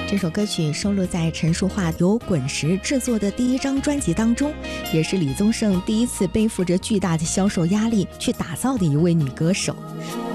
这首歌曲收录在陈淑桦由滚石制作的第一张专辑当中，也是李宗盛第一次背负着巨大的销售压力去打造的一位女歌手。